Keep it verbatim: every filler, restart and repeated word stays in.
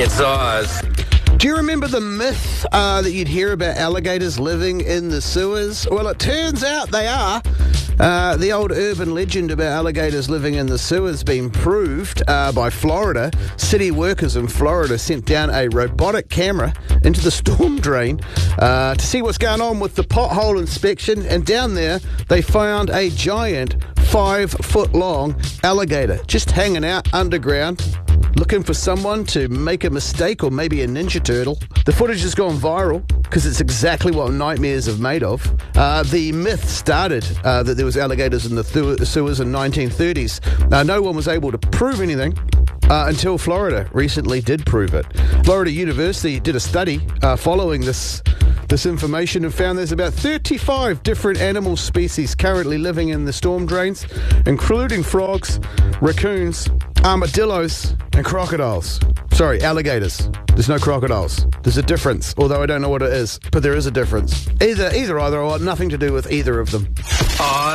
It's Oz. Do you remember the myth uh, that you'd hear about alligators living in the sewers? Well, it turns out they are. Uh, the old urban legend about alligators living in the sewers been proved uh, by Florida. City workers in Florida sent down a robotic camera into the storm drain uh, to see what's going on with the pothole inspection. And down there, they found a giant five-foot-long alligator just hanging out underground, looking for someone to make a mistake, or maybe a Ninja Turtle. The footage has gone viral because it's exactly what nightmares are made of. Uh, the myth started uh, that there was alligators in the thu- sewers in the nineteen thirties. Now, no one was able to prove anything uh, until Florida recently did prove it. Florida University did a study uh, following this this information and found there's about thirty-five different animal species currently living in the storm drains, including frogs, raccoons, armadillos, and crocodiles. Sorry, alligators. There's no crocodiles. There's a difference, although I don't know what it is, but there is a difference. Either, either, either, or nothing to do with either of them. Oz.